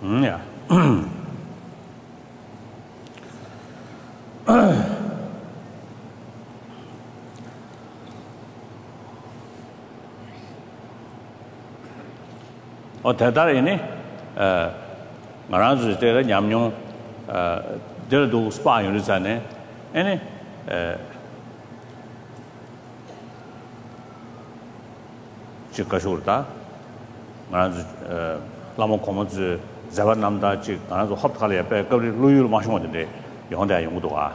Yeah. 대단히네. 말아주 때가 냠뇽 들도 스파 요리잖아요. 아니 지가쇼다. 말아주 라모 코모즈 자반남다 지 말아주 합탈에 옆에 거기 루유를 마시면 되는데 영대 용도가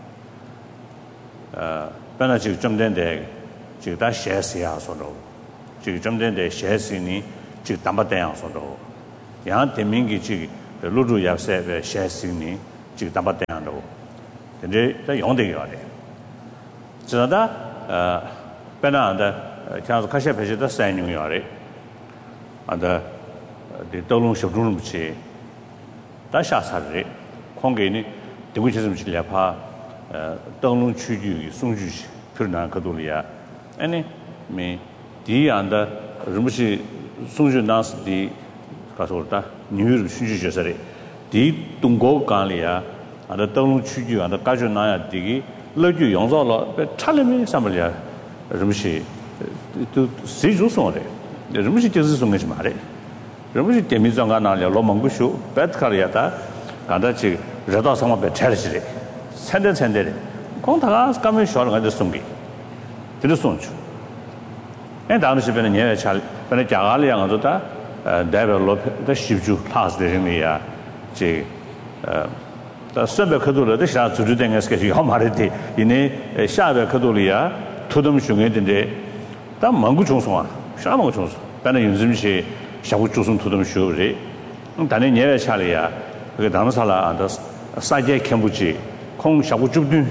변화 지금 좀 된데 지금 다 셰스야 소로 지금 좀 된데 셰스니 지금 담바대양 소로 양 대민기 지금 루루 yap세 셰스니 지금 담바대양도 근데 다 용대가 돼 저다 변화한다 그냥 가셔 배제다 사인용이래 안다 대동long 셔두는 붙이 다샤사리 공개니 대구체좀 실려파 동long 추주 송주시 표현한 거도리야 아니 미 디안다 rum시 송주 나스디 가서다 뉴를 추주셔서리 디 동고 간리야 안다 동long 추주 안다 가져 나야 디기 러주 용서로 차림이 삼을야 rum시 또 세주송래 rum시 제스 송게 말해 rum시 때미정가 나려 로망구쇼 배트카리아다 간다치 저도 상마배 차르시리 산데 공타가 가면 쇼를 가져 송기 들을 송주 에 다음시에는 예외 잘 변에 자갈이랑 어쩌다 데벨롭 더 쉽주 클래스 되는이야 지 다 선배 그도를 다 주주된 것이 요말이 이네 샤베 그도리야 토덤 중에인데 다 망구 총송아 샤망구 총송 변에 윤심시 샤구 조선 토덤 쇼리 단에 예외 차리야 그 다음 살아 안다 사제 캠부지 콩 샤구 줍든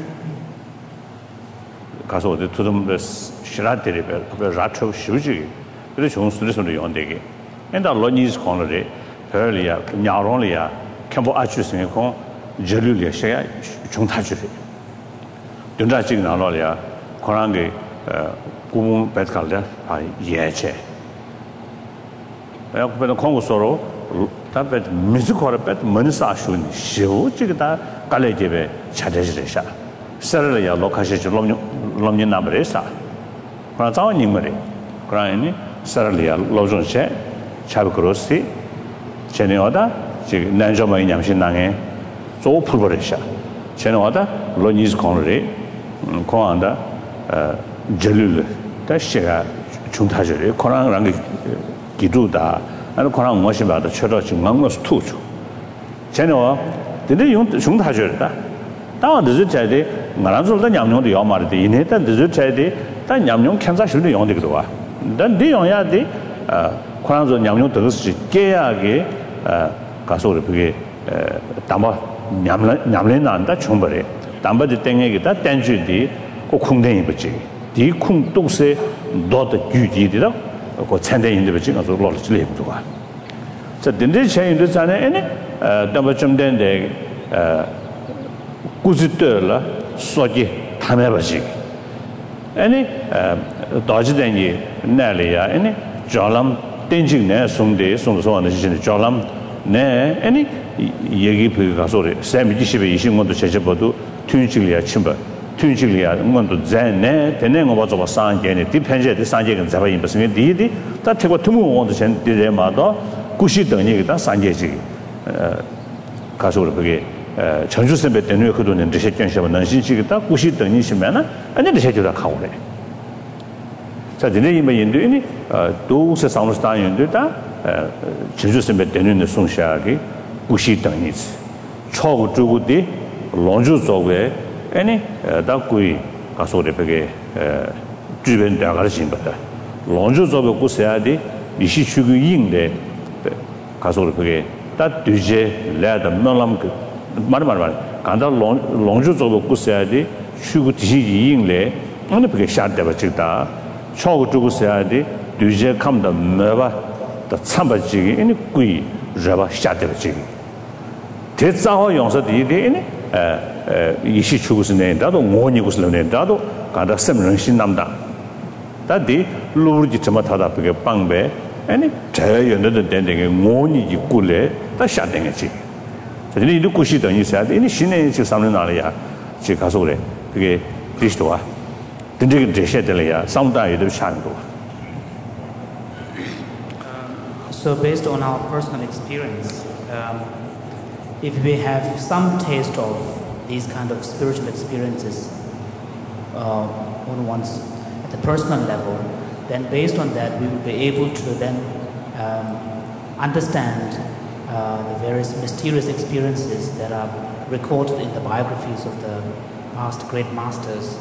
가서 어디 토덤 시라데리 라초 쇼지 그래 좋은 스트레스로 연대게 엔다 로니스 코너리 별이야 냐론리야 캠부 아추스네 콩 절류리야 셔야 중타주리 연다 지금 나로리야 코란게 구문 배트칼데 아 예체 야 그러면 콩고서로 답에 미스코르 배트 먼사슈니 쇼 지금다 갈래제베 찾아지래샤 서르야 로카시 롬니 나브레사 그러나 자원님들이 그러니 서르야 로존셰 차브크로시 제네오다 지금 난조마이 냠신낭에 조풀버레샤 제네오다 로니즈 코너리 코안다 절룰 다시가 중타절이 코랑랑 기두다 아니 코랑 무엇이 봐도 쳐도 중앙모스 투주 제네오 근데 용 중타절이다 다 늦어져야 말한줄도 냠용도 요 말이데 이내다 늦어져야 다 냠용 캔사실도 용되기도 와 난 내용해야 돼 코랑조 냠용 더스 깨야게 가서 그게 담아 냠래 난다 충분해 담바지 땡에기다 땡주디 그 콩댕이 버지 디 콩독세 너도 규지디다 그 찬대인데 버지 가서 로르지 레부도 와 자 딘데 차인도 자네 에네 담바 좀 된데 구지터라 소지 탐해버지 아니 도지dengi 날이야 아니 졸람 땡징네 송데 송소하는 시신의 졸람 네 아니 얘기 그 가서래 샘지십에 20원도 제접어도 튠직이야 침바 튠직이야 뭔도 젠네 되는 거 봐서 상계네 디펜제의 상계는 잡아인 무슨 디디 다 태고 투무 원도 전 디레마도 구시 등이 다 상계지 가서래 그게 전주선배 때문에 그도는 리셋견시면 난신식이다 구시 등이시면은 아니 리셋주다 가오래 자 근데 이만 인도니 도세 상로스탄 인도다 전주선배 때문에 송샤기 구시 등이지 초고 주고디 론주 쪽에 아니 다구이 가서래 그게 주변 대가를 신봤다 론주 쪽에 구세야디 이시추기 인데 가서래 그게 다 뒤제 레다 면람 말 간다 롱주 쪽에 구세야디 추구 뒤지 인래 어느 그게 샤데바 찍다 초고 주고세야디 뒤제 감다 메바 다 참바지기 이니 구이 저바 샤데바 찍기 대자호 용서디디 이시 추구스네 나도 모니구스네 나도 간다 셈는 신남다 다디 루르지 좀 타다 그게 빵배 아니 제가 연도도 된게 뭐니 있고래 다 샤댕이지. 저들이 이렇게 고시던 있어야 돼. 이 신의 지 삼는 날이야. 지 가서 그래. 그게 그리스도와 근데 제시되려야 상당히도 샤는 거. So based on our personal experience, if we have some taste of these kind of spiritual experiences on one's at the personal level, then based on that we will be able to then understand the various mysterious experiences that are recorded in the biographies of the past great masters.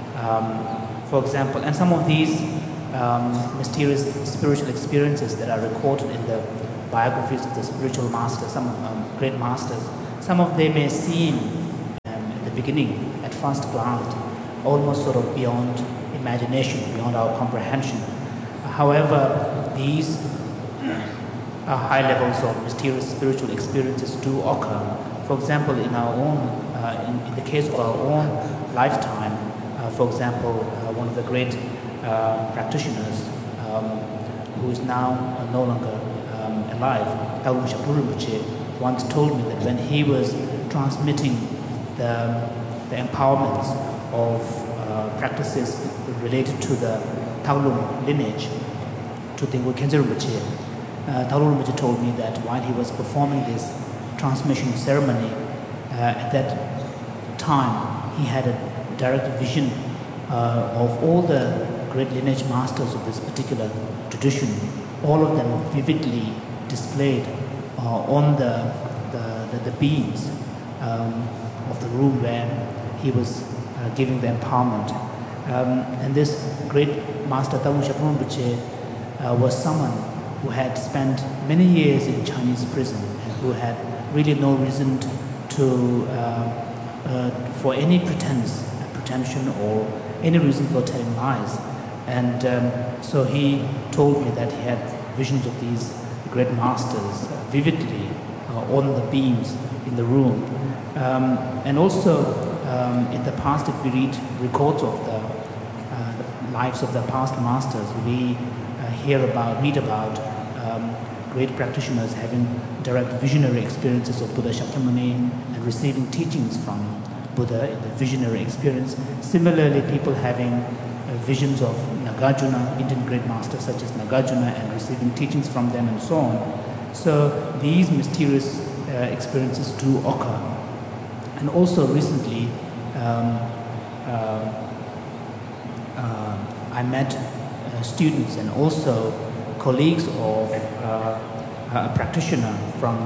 For example, and some of these mysterious spiritual experiences that are recorded in the biographies of the spiritual masters, some great masters, some of them may seem at the beginning, at first glance, almost sort of beyond imagination, beyond our comprehension. However, these high levels of mysterious spiritual experiences do occur. For example, in our own, in the case of our own lifetime, for example, one of the great practitioners who is now no longer alive, Tagum Shakuru Rinpoche, once told me that when he was transmitting the empowerments of practices related to the Taulum lineage to Tengku Khyentse Rinpoche, Taulum Rinpoche told me that while he was performing this transmission ceremony, at that time he had a direct vision of all the great lineage masters of this particular tradition, all of them vividly displayed on the beams of the room where he was giving the empowerment. And this great master Tagum Shakuru Rinpoche was someone who had spent many years in Chinese prison and who had really no reason to for any pretension or any reason for telling lies. And so he told me that he had visions of these great masters vividly on the beams in the room. And also in the past, if we read records of the lives of the past masters, we read about great practitioners having direct visionary experiences of Buddha Shakyamuni and receiving teachings from Buddha in the visionary experience. Similarly, people having visions of Nagarjuna, Indian great masters such as Nagarjuna, and receiving teachings from them and so on. So these mysterious experiences do occur. And also recently, I met students and also colleagues of a practitioner from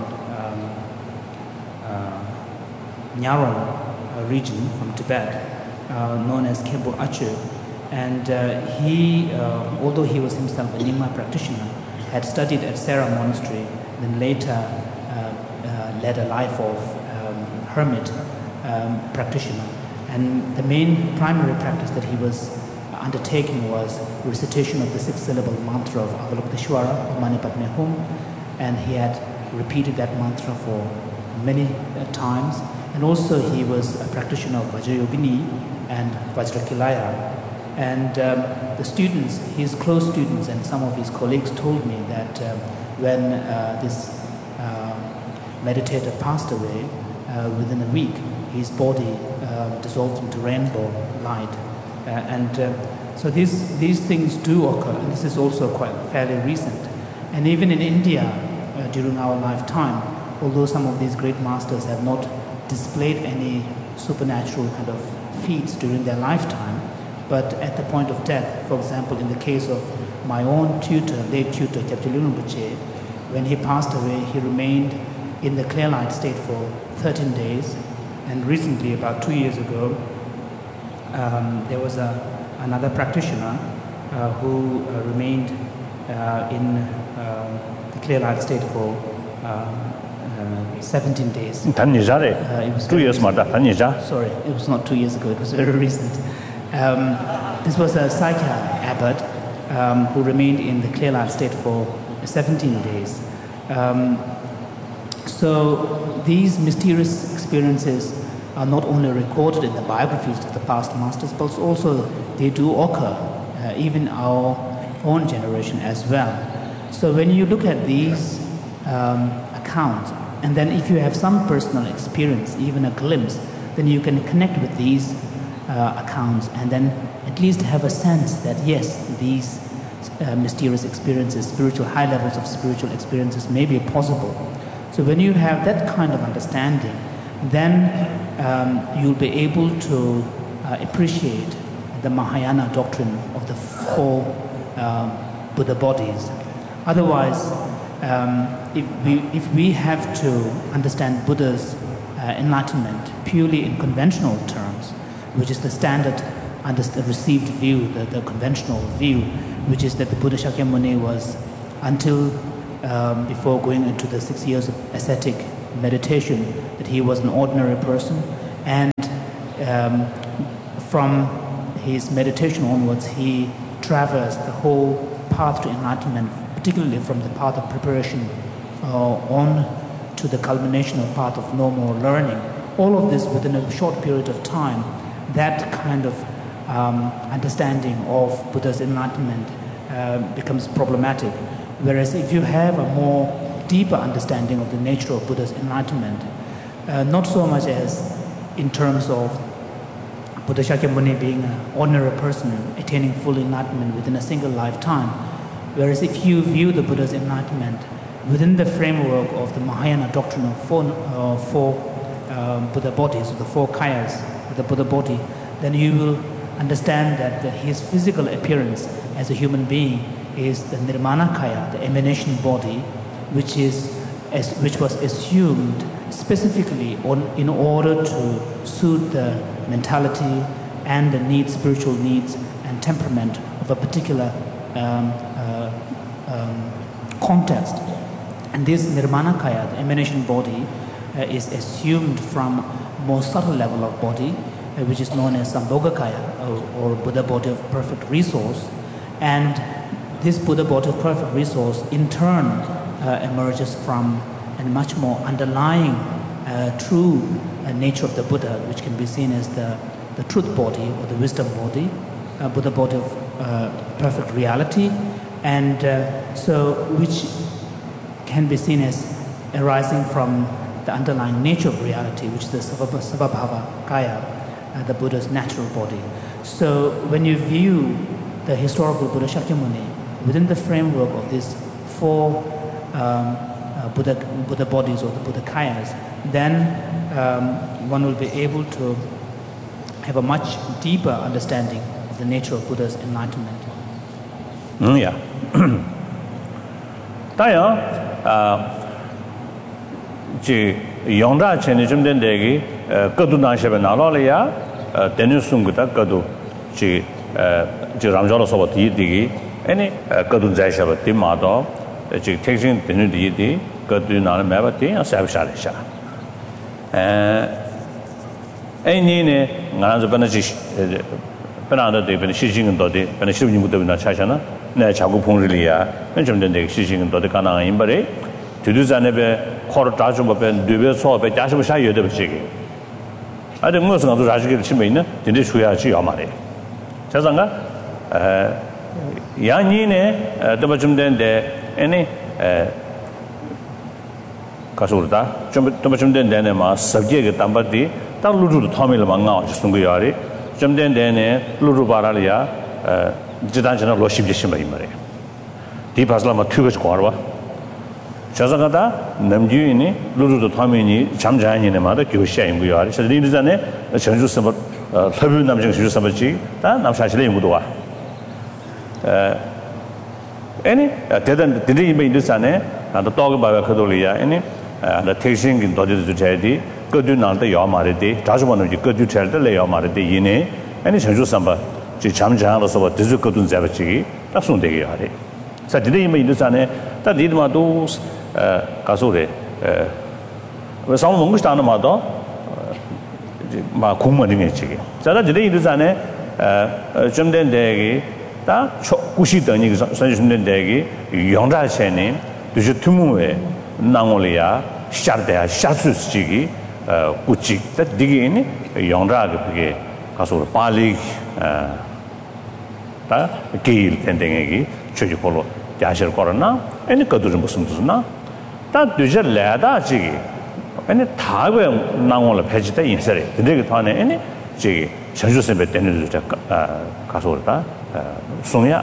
Nyaron region, from Tibet, known as Khenpo Achu. And he, although he was himself a Nyingma practitioner, had studied at Sera Monastery, then later led a life of hermit practitioner. And the main primary practice that he was undertaking was recitation of the 6-syllable mantra of Avalokiteshvara, or Mani Padme Hum, and he had repeated that mantra for many times. And also he was a practitioner of Vajrayogini and Vajrakilaya. And the students, his close students and some of his colleagues told me that when this meditator passed away, within a week, his body dissolved into rainbow light. So these things do occur, and this is also quite fairly recent. And even in India, during our lifetime, although some of these great masters have not displayed any supernatural kind of feats during their lifetime, but at the point of death, for example, in the case of my own tutor, late tutor, Kyabje Lungten Rinpoche, when he passed away, he remained in the clear light state for 13 days. And recently, about 2 years ago, there was another practitioner who remained in the clear light state for 17 days. It was 2 years more. Sorry, it was not 2 years ago, it was very recent. This was a Sakya abbot who remained in the clear light state for 17 days. So these mysterious experiences are not only recorded in the biographies of the past masters, but also they do occur even our own generation as well. So when you look at these accounts, and then if you have some personal experience, even a glimpse, then you can connect with these accounts and then at least have a sense that yes, these mysterious experiences, high levels of spiritual experiences may be possible. So when you have that kind of understanding, then you'll be able to appreciate the Mahayana doctrine of the four Buddha bodies. Otherwise, if we have to understand Buddha's enlightenment purely in conventional terms, which is the standard received view, the conventional view, which is that the Buddha Shakyamuni was, until before going into the 6 years of ascetic meditation, that he was an ordinary person, and from his meditation onwards, he traversed the whole path to enlightenment, particularly from the path of preparation on to the culmination of path of no more learning. All of this within a short period of time. That kind of understanding of Buddha's enlightenment becomes problematic. Whereas if you have a more deeper understanding of the nature of Buddha's enlightenment, not so much as in terms of Buddha Shakyamuni being an ordinary person attaining full enlightenment within a single lifetime, whereas if you view the Buddha's enlightenment within the framework of the Mahayana doctrine of four Buddha bodies, or the four kayas, the Buddha body, then you will understand that his physical appearance as a human being is the Nirmana Kaya, the emanation body, which was assumed specifically in order to suit the mentality and the needs, spiritual needs and temperament of a particular context. And this Nirmana Kaya, the emanation body, is assumed from more subtle level of body, which is known as Sambhogakaya, or Buddha body of perfect resource. And this Buddha body of perfect resource in turn emerges from a much more underlying true nature of the Buddha, which can be seen as the truth body or the wisdom body, Buddha body of perfect reality, and so which can be seen as arising from the underlying nature of reality, which is the Savabhava Kaya, the Buddha's natural body. So when you view the historical Buddha Shakyamuni within the framework of these four Buddha bodies or the Buddha Kayas, then one will be able to have a much deeper understanding of the nature of Buddha's enlightenment. Yeah. Yongda Chen Jim Dendegi, Kadu Nashaban Alalia, Dennis Sunguta, Kadu, Ramjala Sabati Digi, any Kadu Zaishaba Timado, taking the new deity, Kadu Nana Mabati, and Savishalisha. Any Nanzabanaji Panada de Benishing and Dodi, Benishim Mudavina Chachana, Nachago Pungilia, Benjamin de Shishing and Dodicana in Bari, to do Zanebe. Hortajum Duvel saw by Dasha de Bishigi. I think most of the Rajaki Chimina did this we are Chiamari. Chazanga Yanine, Dabajum den de any Kasurta, Tomachum den Denema, subject Tambati, Taludu Tomil Manga, Sunguyari, Jumden Dene, Luru Baralia, Jidanjana Loship Jishimari. Deep Aslama Tubis Quarwa. Chazagada, Namjuini, Lulu Tomini, Chamjani, and Mother, Kyusha, we are. Shadinizane, a Chanju Summer, Tabu Namjang Sabachi, Namshashli Mudua. Any, did he make this ane, and the dog by Kadolia, any, and the tasting in Dodges to Charity, good do not the Yamaridi, Tasman, good do tell the Lay Yamaridi, Yine, any Chanju Samba, Chamjan or so, Dizukutun Zavachi, that's soon they are. So did he make this ane, that did my dos. Kasure some Mungustan Mado Makumani Chigi. Sada today is an Jumden Degi, Da Kushi Dani, Sanjun Degi, Yonda Cheni, Dujutumue, Nangolia, Shardea, Shasus Chigi, Kuchi, that Digin, Yonda Kasur Pali, Gil, Tendegi, Church Polo. 야실 거라나 아니 그도 좀 무슨 무슨나 다 되저 레다 지기 아니 다에 나온을 배지다 인설이 근데 그 안에 아니 지기 전주선배 때는 가서 그러다 송야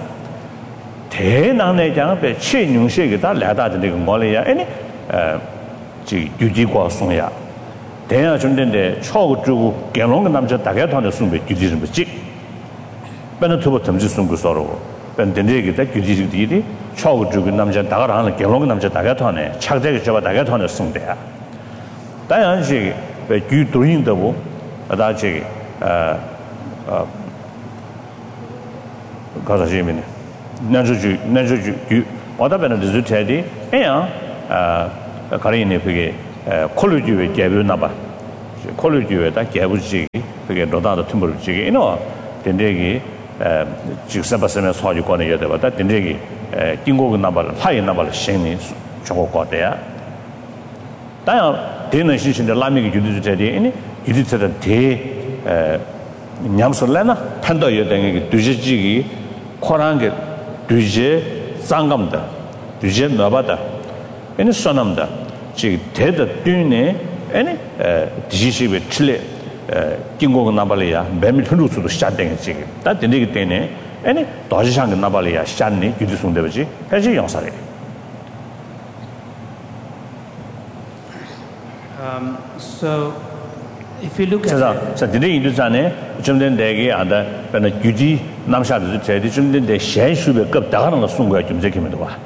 대난내장 배 최능식이다 레다的那个뭐래야 아니 지 유지과 송야 대야 준된데 초고 주고 개롱 남자 다게 돈을 숨배 유지 좀 지 배는 두번 덤지 숨고 서로 밴드에게 다 규지들이 초고 주고 남자 다가라는 개롱 남자 다게 돈에 착대게 잡아 다게 돈을 숨대야 당연히 왜 규도인다고 다지 가서 지면 내주주 와다변의 리즈테디 에야 가리네 그게 콜루지에 개변나 봐 콜루지에다 개부지 그게 로다도 틈을 지게 이노 된대기 직사바스면 소화주권에 여대보다 된대기 띵고가 나발 하이 나발 신이 저거 거대야 다야 되는 신신의 라미기 유디제디 이니 유디제다 대 냠솔래나 탄도 여댕이 두지지기 코란게 두제 상감다 두제 나바다 에니 소남다 지 대다 뒤네 에니 디시시베 칠레 긴고가 나발이야 매밀 흐르수도 시작된 지 다 되기 때문에 에니 도지상가 나발이야 시작네 유디송되지 해지 영사래 so if you look at 자 근데 인도산에 좀된 대게 안다 변의 유지 남샤도 제대 좀된 대 셰슈베 급 다가는 거 순거야 좀 제기면도 봐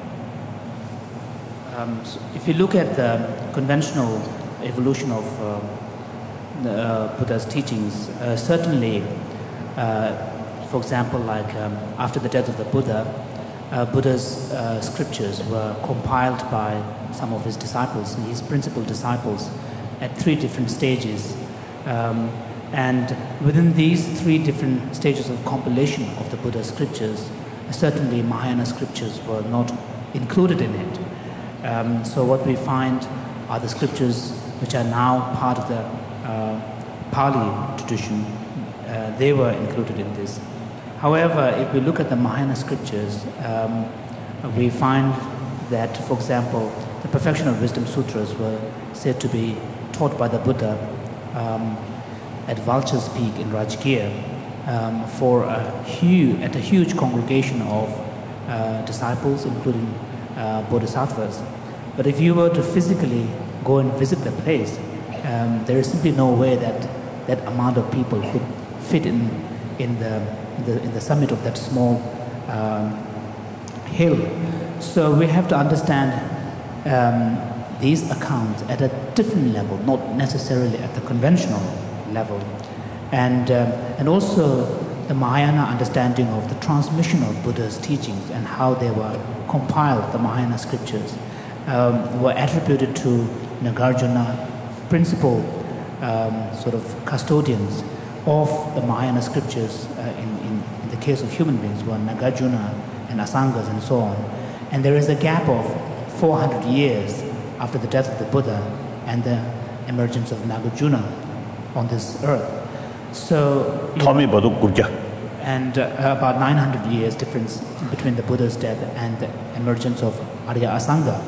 so if you look at the conventional evolution of Buddha's teachings, certainly, for example, like after the death of the Buddha, Buddha's scriptures were compiled by some of his disciples, his principal disciples, at 3 different stages. And within these 3 different stages of compilation of the Buddha's scriptures, certainly Mahayana scriptures were not included in it. So what we find are the scriptures which are now part of the Pali tradition. They were included in this. However, if we look at the Mahayana scriptures, we find that, for example, the Perfection of Wisdom Sutras were said to be taught by the Buddha at Vulture's Peak in Rajgir at a huge congregation of disciples, including bodhisattvas. But if you were to physically go and visit the place, there is simply no way that that amount of people could fit in the summit of that small hill. So we have to understand these accounts at a different level, not necessarily at the conventional level, and also the Mahayana understanding of the transmission of Buddha's teachings and how they were compiled. The Mahayana scriptures were attributed to Nagarjuna, principal sort of custodians of the Mahayana scriptures. In the case of human beings, were Nagarjuna and Asangas and so on. And there is a gap of 400 years after the death of the Buddha and the emergence of Nagarjuna on this earth. So, and about 900 years difference between the Buddha's death and the emergence of Arya Asanga.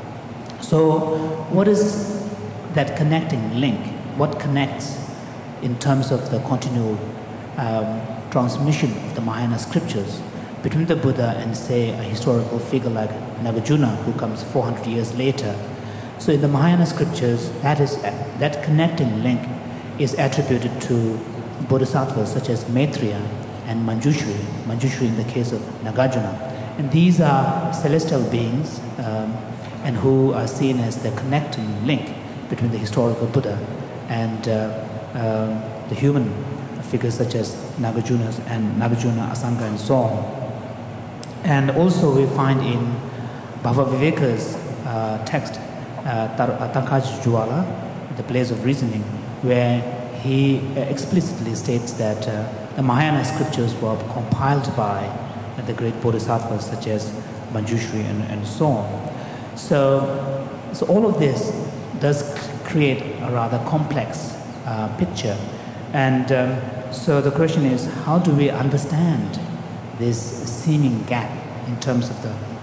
So what is that connecting link? What connects in terms of the continual transmission of the Mahayana scriptures between the Buddha and, say, a historical figure like Nagarjuna, who comes 400 years later? So in the Mahayana scriptures, that connecting link is attributed to bodhisattvas such as Maitreya and Manjushri. Manjushri in the case of Nagarjuna. And these are celestial beings and who are seen as the connecting link between the historical Buddha and the human figures such as Nagarjuna, Asanga, and so on. And also we find in Bhava Viveka's text, Tankaj Juala, The Place of Reasoning, where he explicitly states that the Mahayana scriptures were compiled by the great bodhisattvas such as Manjushri and so on. So all of this does create a rather complex picture. And so the question is, how do we understand this seeming gap in terms of the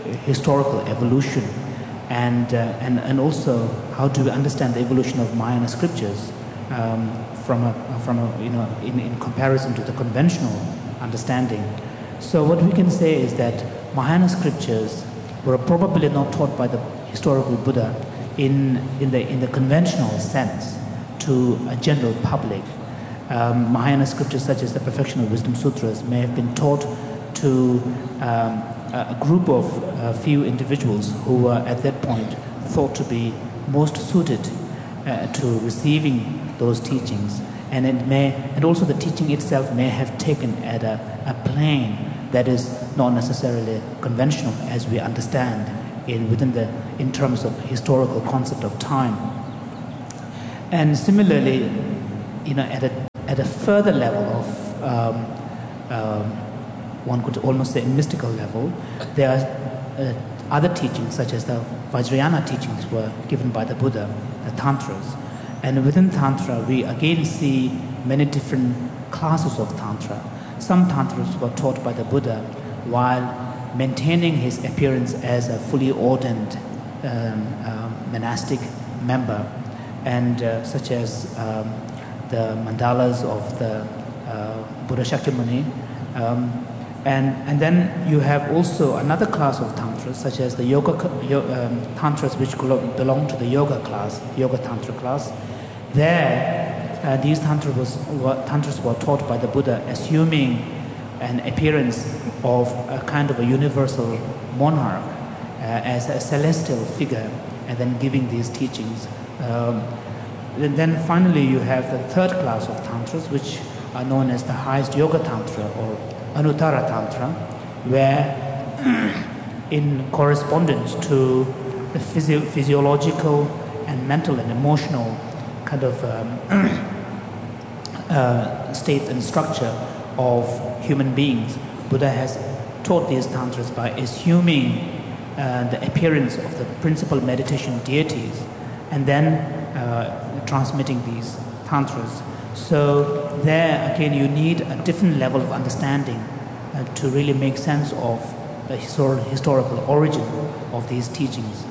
historical evolution, and also how do we understand the evolution of Mahayana scriptures from a in comparison to the conventional understanding. So what we can say is that Mahayana scriptures were probably not taught by the historical Buddha in the conventional sense to a general public. Mahayana scriptures such as the Perfection of Wisdom Sutras may have been taught to a group of few individuals who were at that point thought to be most suited to receiving those teachings, and also the teaching itself may have taken at a plane that is not necessarily conventional as we understand in terms of historical concept of time. And similarly, at a further level of one could almost say a mystical level, there are other teachings such as the Vajrayana teachings were given by the Buddha, the Tantras. And within Tantra, we again see many different classes of Tantra. Some Tantras were taught by the Buddha while maintaining his appearance as a fully ordained monastic member, and such as the mandalas of the Buddha Shakyamuni. And then you have also another class of tantras, such as the tantras which belong to the yoga tantra class. There, these tantras were taught by the Buddha, assuming an appearance of a kind of a universal monarch as a celestial figure, and then giving these teachings. And then finally, you have the third class of tantras, which are known as the highest yoga tantra or Anuttara Tantra, where in correspondence to the physiological and mental and emotional kind of state and structure of human beings, Buddha has taught these tantras by assuming the appearance of the principal meditation deities and then transmitting these tantras. So there again you need a different level of understanding to really make sense of the historical origin of these teachings.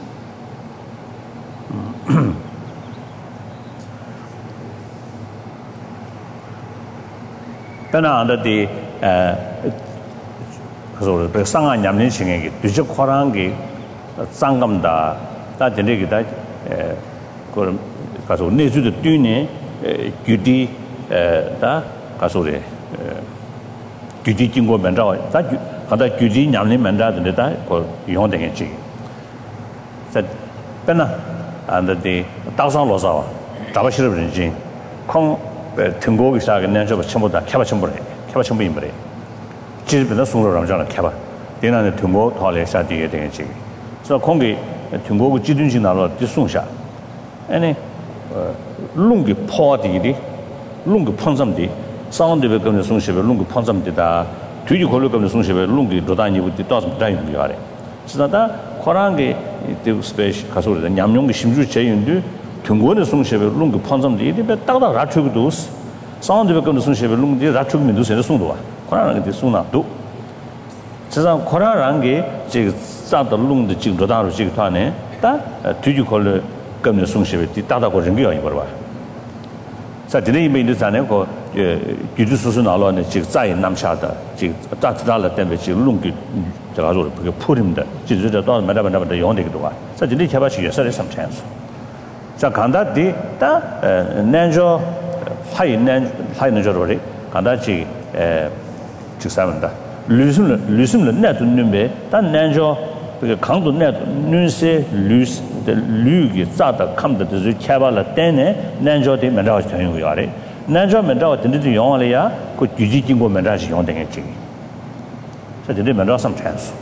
Pena anda di so pe sanga nyamni chinge gi duje khorang gi sangam da ta dene gi da ko ka so ne ju de tune gyudi da ka so le gyudi jinggo men da da kada gyudi nyamni men da de da ko yong de ge chi sa pena anda di da sang lo sa da ba shi de jin kong 등고기 시작은 내가 전부 다 캐바 전부 임버래. 집에다 송로 ram자는 캐바. 대나는 등고 토할에 사디게 되겠지. 그래서 공기 등고고 지든지 나로 뒤송샤. 아니 룽기 포디디 룽기 펀섬디 사운드베 검는 송시베 룽기 펀섬디다. 뒤지 걸로 검는 송시베 룽기 로다니부터 또좀 다니는 거래. 지나다 코랑게 그 스페이스 가서를 냠용기 심주 제인도 등고는 송시베 룽기 펀섬디 이게 딱다 라트고도 사운드베 검는 송시베 룽기 라트고면도 세서 송도와. 코랑게 송나도 지상 코랑게 제 싸다 룽디 지금 로다로 지금 타네. 다 뒤지 걸로 검는 송시베 따다고 rengi 봐. 자, 드네 이메인도 자네 고 규주수수 나로네 지금 자이 남샤다 지금 따뜻하다 때문에 지금 룽기 제가 저 그게 풀입니다. 지금 또 마다마다 용되기도 와. 자, 드네 개발시 예설에 삼찬수. 자, 간다디 다 nenjo 하이는저로리 간다지 직사문다. 류숨을 내도 눈에 다 nenjo 그 강도 내도 눈세 류스 류기 자다 감다 그 개발을 때네 nenjo데 만들어 주는 거야래. nenjo 만들어 된데 용어래야 그 규지经过 만들어 용되겠지. 자, 근데 만들어 삼찬수.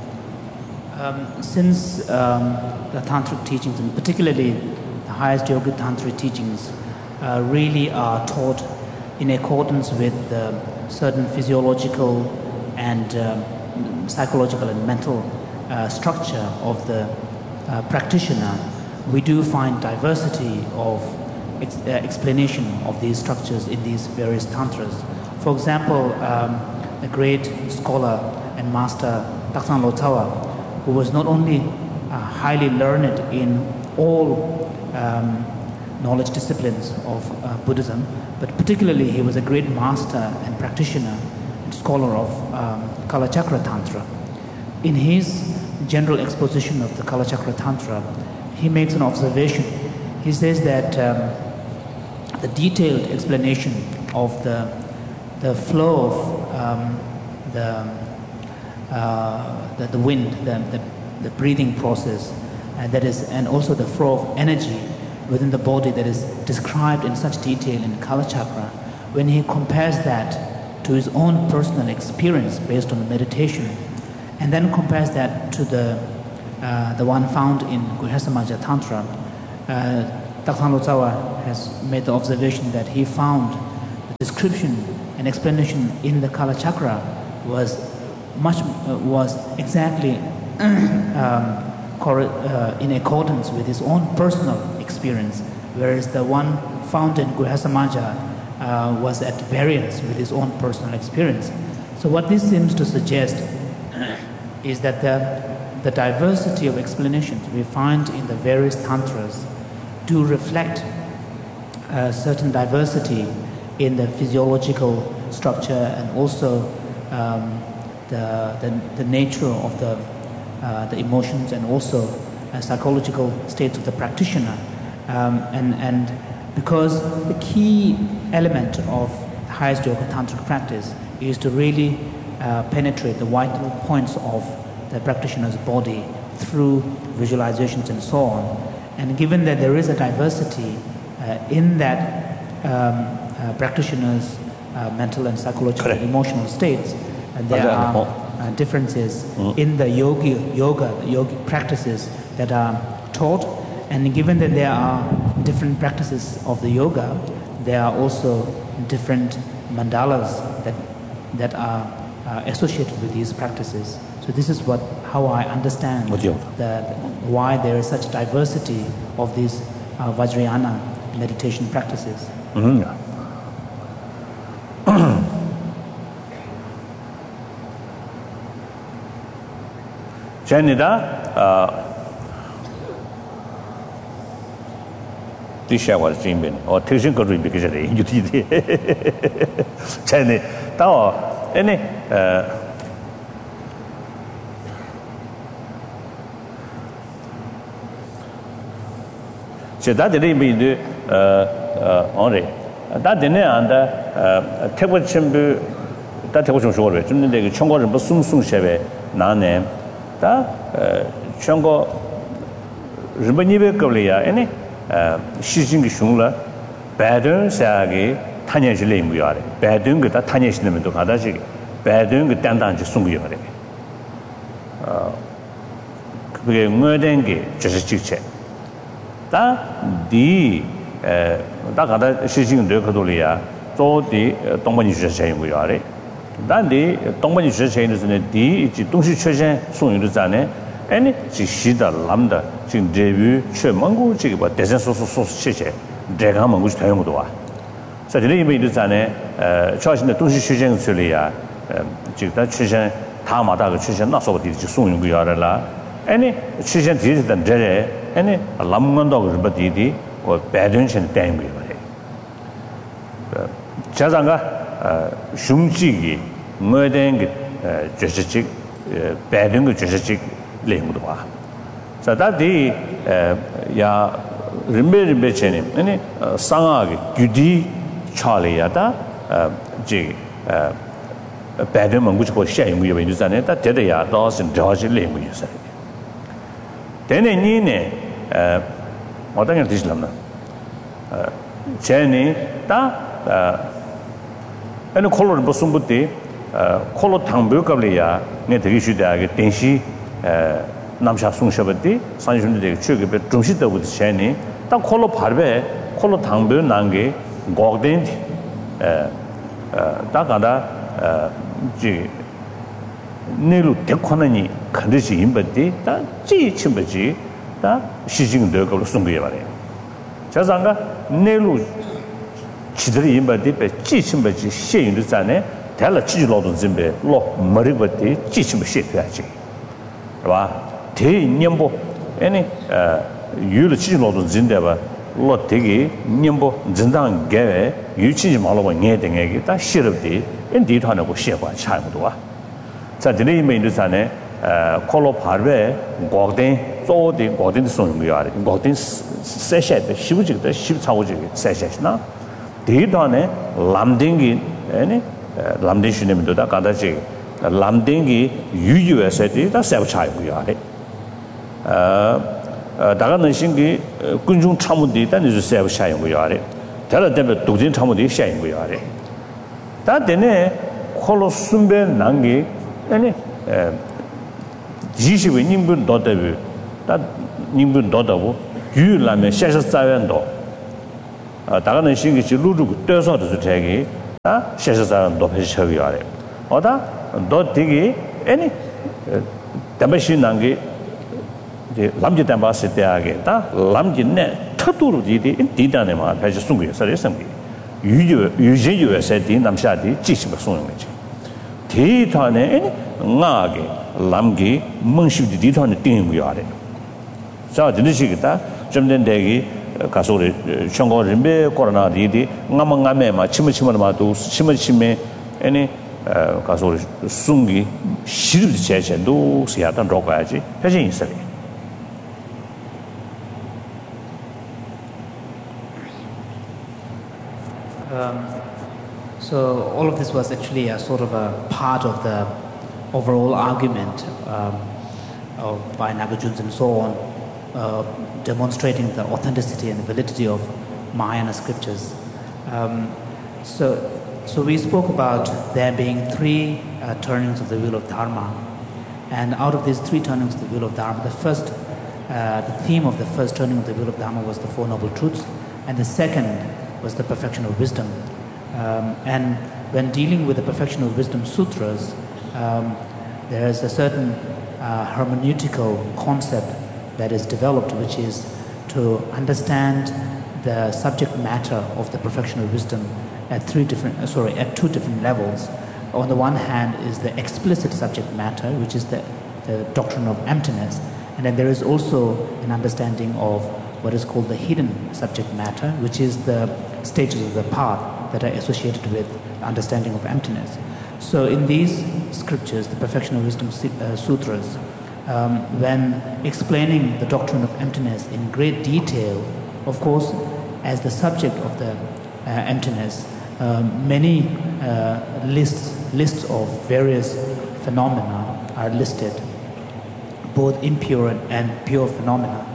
Since the tantric teachings, and particularly the highest yogic tantric teachings, really are taught in accordance with the certain physiological and psychological and mental structure of the practitioner, we do find diversity of explanation of these structures in these various tantras. For example, a great scholar and master Taksang Lotawa who was not only highly learned in all knowledge disciplines of Buddhism, but particularly he was a great master and practitioner and scholar of Kalachakra Tantra. In his general exposition of the Kalachakra Tantra, he makes an observation. He says that the detailed explanation of the flow of the wind, the breathing process, that is, and also the flow of energy within the body that is described in such detail in Kalachakra, when he compares that to his own personal experience based on the meditation, and then compares that to the one found in Guhyasamaja Tantra, Taksan Lotsawa has made the observation that he found the description and explanation in the Kalachakra was exactly in accordance with his own personal experience, whereas the one found in Guhyasamaja was at variance with his own personal experience. So what this seems to suggest is that the diversity of explanations we find in the various tantras do reflect a certain diversity in the physiological structure and also the nature of the emotions and also psychological states of the practitioner. And because the key element of the highest yoga tantric practice is to really penetrate the vital points of the practitioner's body through visualizations and so on. And given that there is a diversity in that practitioner's mental and psychological and emotional states, and there are differences in the yogic practices that are taught, and given that there are different practices of the yoga, there are also different mandalas that are associated with these practices. So this is how I understand why there is such diversity of these Vajrayana meditation practices. Janida Tisha was dreaming or teaching could be because you did Chani Tao any that didn't be only that didn't and take what that was sure to the Chongo and Sum Shebe Nane that Chongo Ribanibe Korea any Shijing Shungla Badun Sagi Tanya Jilim we are Badung that Tanya Shim to Hadaji Badung Dandan Sungyore Murdengi just a chick. Da di da kada shijing de kadolia zo di dongban yu zhe yu ya le dan di dongban yu zhe yu ne di ji dongxi che zhen song yu de zan ne ani ji xi de lam de jing de yu che meng gu ji ba de zhen su xie xie de gang meng gu shi tang yu de wa sa de yi de zan ne chao xin de dongxi che zhen su le ya ji da che zhen ta ma da ge che zhen na so de ji song yu ya la ani che zhen di de de any Lamgandog Badidi or Badunch and Tangi. Chazanga Shumchi, Murding Jessic, Badung Jessic Limudwa. So that the Ya Rimbe Bechenim, any Sangag, Gudi, Charlie Yata, Jig Badum, which was sharing with you, that Tedaya, Dawes and George Lim, you say. Then I need what I can teach them. Jenny, and a color Bosumbuti, color Tambukalia, net issue that Tenshi, Namsha Sung Shabati, Sanjun de Chug, but Jumshita with Jenny, that color Parve, color Tambu Nangi, Gogdent, Takada, G. Nelu Tekonani, Kandishi, but that G. Chimbaji. Shijing de Sungavare. Chazanga, Nelu Chidri imba deep, Chichimbaji, she in the Zane, tell a Chilot Zimbe, Lo Maribati, Chichim Ship. 대 년보 아니 유를 지진로도 진대봐 로 되게 년보 진당 개 유치지 말로 nghe 되게 다 싫었디 인디하고 시과 차이도 와 자, 드네 메인드산에 콜로 파르베 고든 쪼디 고든 손이야. 고든 세셔데 시부지도 시부차고지 세셔나. 대단에 람딩기 아니 람딩시네면도다 가다지 람딩기 유유에서디 다 세부차고야. 다가는 신기 군중 참무디 단지 세부차고야. 다라데베 독진 참무디 샤고야. 다데네 콜로 순베 난기 아니 지시의 님분 도대비 다 님분 도다고 유라면 샤샤자연도 다가는 신기지 루루고 떼서도 되게 다 샤샤자연도 배셔야 돼. 어다 너 되게 아니 담배신 난게 이제 남지 담바스 때하게 다 남지네 터도로 디디 디다네 마 배시 숨고 서래성기 유제유에서 디 남샤디 지시가 쏘는 거지. 대단에 나게 람기 멍시디 디탄에 띵이야 돼. 자, 진짜시겠다. 좀 된대기 가서를 청고림베 코로나 디디 나망가메마 치무치마마도 치무치메 아니 가서를 숨기 시르디 제제도 시야단 로가야지. 해진 있어요. So all of this was actually a sort of a part of the overall argument by Nagarjuna and so on, demonstrating the authenticity and validity of Mahayana scriptures. So we spoke about there being three turnings of the wheel of Dharma, and out of these three turnings of the wheel of Dharma, the theme of the first turning of the wheel of Dharma was the Four Noble Truths, and the second was the perfection of wisdom. And when dealing with the perfection of wisdom sutras, there is a certain hermeneutical concept that is developed, which is to understand the subject matter of the perfection of wisdom at two different levels. On the one hand is the explicit subject matter, which is the doctrine of emptiness, and then there is also an understanding of what is called the hidden subject matter, which is the stages of the path that are associated with understanding of emptiness. So in these scriptures, the Perfection of Wisdom Sutras, when explaining the doctrine of emptiness in great detail, of course, as the subject of the emptiness, many lists of various phenomena are listed, both impure and pure phenomena.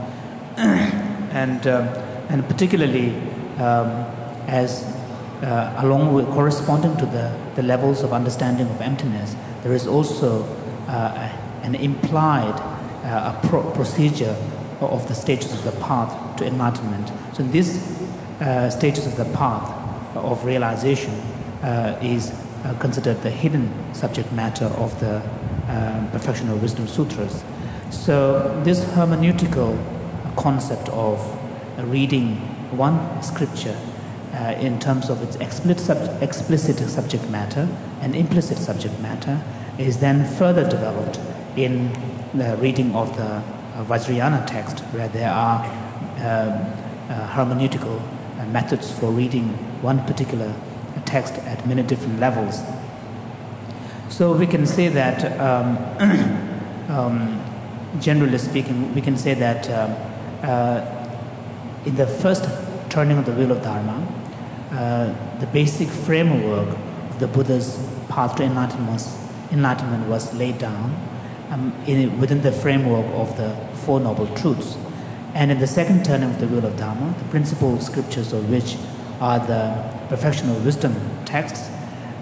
And particularly as along with corresponding to the levels of understanding of emptiness, there is also an implied procedure of the stages of the path to enlightenment. So in these stages of the path of realization is considered the hidden subject matter of the Perfection of Wisdom Sutras. So this hermeneutical concept of reading one scripture in terms of its explicit subject matter and implicit subject matter is then further developed in the reading of the Vajrayana text, where there are hermeneutical methods for reading one particular text at many different levels. So we can say that, generally speaking, we can say that in the first turning of the wheel of Dharma, the basic framework of the Buddha's path to enlightenment was laid down within the framework of the Four Noble Truths. And in the second turning of the wheel of Dharma, the principal scriptures of which are the Perfection of Wisdom texts,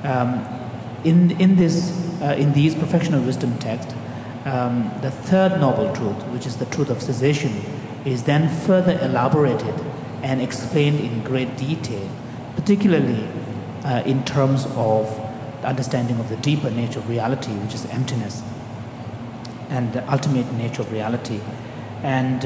in these Perfection of Wisdom texts, the third noble truth, which is the truth of cessation, is then further elaborated and explained in great detail, particularly in terms of the understanding of the deeper nature of reality, which is emptiness, and the ultimate nature of reality. And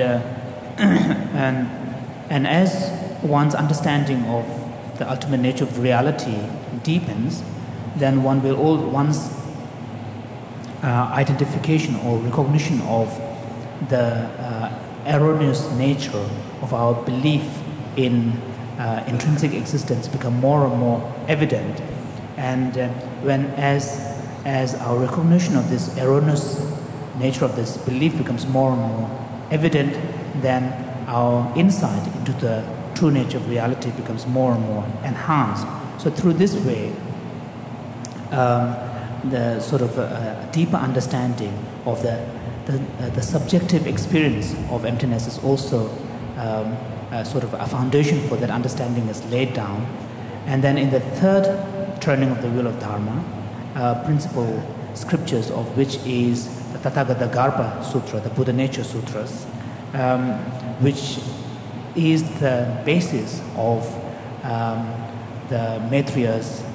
as one's understanding of the ultimate nature of reality deepens, then one's identification or recognition of the erroneous nature of our belief in intrinsic existence become more and more evident. And as our recognition of this erroneous nature of this belief becomes more and more evident, then our insight into the true nature of reality becomes more and more enhanced. So through this way, the sort of a deeper understanding of the subjective experience of emptiness is also sort of a foundation for that understanding is laid down. And then in the third turning of the wheel of Dharma, principal scriptures of which is the Tathagata Garbha Sutra, the Buddha Nature Sutras, which is the basis of the Maitriya's